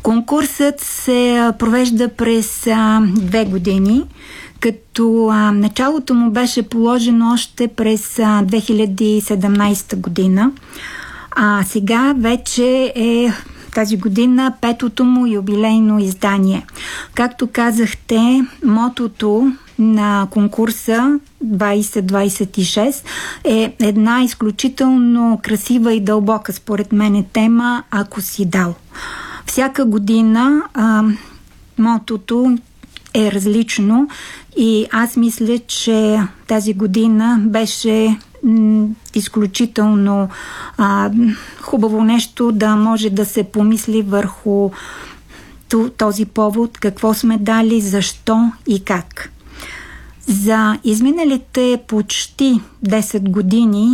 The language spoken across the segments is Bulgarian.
Конкурсът се провежда през 2 години, като началото му беше положено още през 2017 година. А сега вече е тази година 5-то му юбилейно издание. Както казахте, мотото на конкурса 2026 е една изключително красива и дълбока, според мен, тема "Ако си дал". Всяка година мотото е различно и аз мисля, че тази година беше изключително хубаво нещо да може да се помисли върху този повод, какво сме дали, защо и как. За изминалите почти 10 години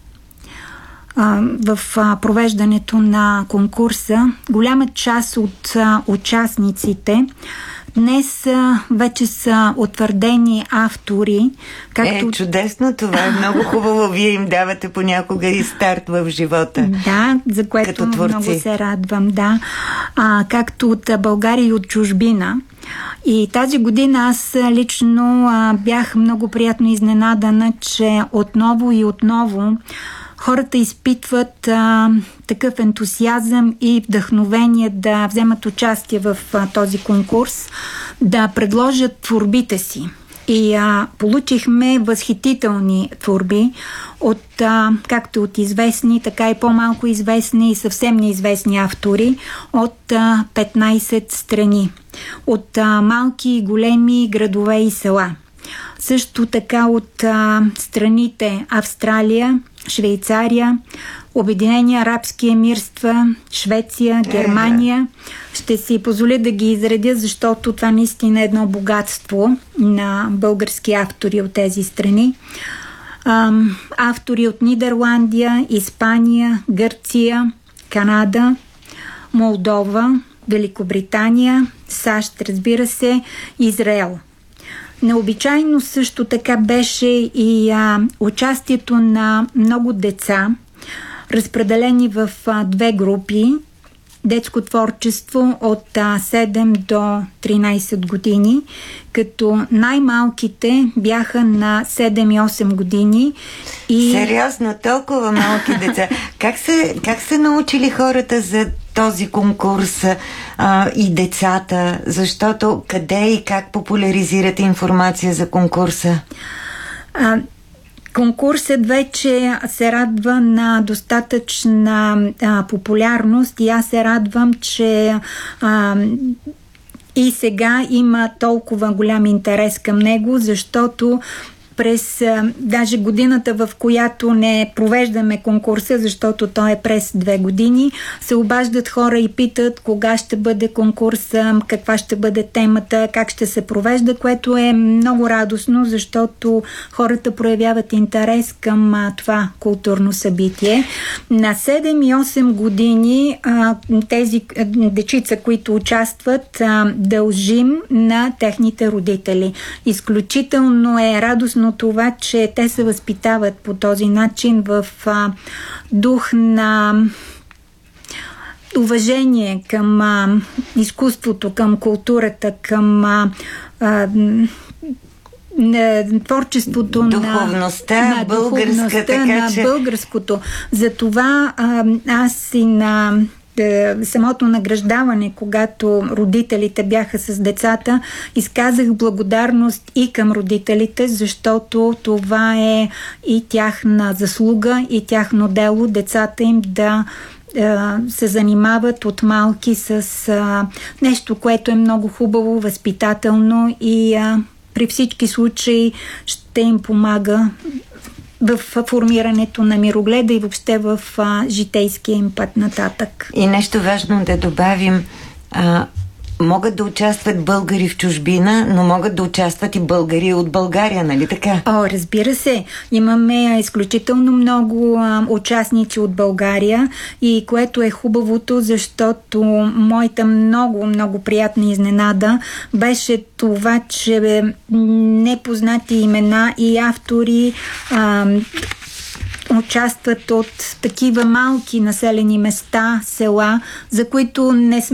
в провеждането на конкурса, голяма част от участниците днес вече са утвърдени автори. Чудесно, това е много хубаво. Вие им давате понякога и старт в живота. Да, за което много се радвам. Да. Както от България и от чужбина. И тази година аз лично бях много приятно изненадана, че отново и отново хората изпитват такъв ентусиазъм и вдъхновение да вземат участие в този конкурс, да предложат творбите си. И получихме възхитителни творби от както от известни, така и по-малко известни и съвсем неизвестни автори от 15 страни. От малки и големи градове и села. Също така от страните Австралия, Швейцария, Обединени арабски емирства, Швеция, Германия. Ще си позволя да ги изредя, защото това наистина е едно богатство на български автори от тези страни. Автори от Нидерландия, Испания, Гърция, Канада, Молдова, Великобритания, САЩ, разбира се, Израел. Необичайно също така беше и участието на много деца, разпределени в 2 групи. Детско творчество от 7 до 13 години, като най-малките бяха на 7 и 8 години. Сериозно, толкова малки деца. Как се научили хората за този конкурс и децата? Защото къде и как популяризирате информация за конкурса? Конкурсът вече се радва на достатъчна популярност и аз се радвам, че и сега има толкова голям интерес към него, защото през даже годината, в която не провеждаме конкурса, защото той е през 2 години, се обаждат хора и питат кога ще бъде конкурса, каква ще бъде темата, как ще се провежда, което е много радостно, защото хората проявяват интерес към това културно събитие. На 7 и 8 години тези дечица, които участват, дължим на техните родители. Изключително е радостно това, че те се възпитават по този начин в дух на уважение към изкуството, към културата, към творчеството, духовността, на българското. Затова аз и на самото награждаване, когато родителите бяха с децата, изказах благодарност и към родителите, защото това е и тяхна заслуга, и тяхно дело, децата им да се занимават от малки с нещо, което е много хубаво, възпитателно и при всички случаи ще им помага в формирането на мирогледа и въобще в житейския им път нататък. И нещо важно да добавим. Могат да участват българи в чужбина, но могат да участват и българи от България, нали така? Разбира се. Имаме изключително много участници от България и което е хубавото, защото моята много, много приятна изненада беше това, че непознати имена и автори участват от такива малки населени места, села, за които не сме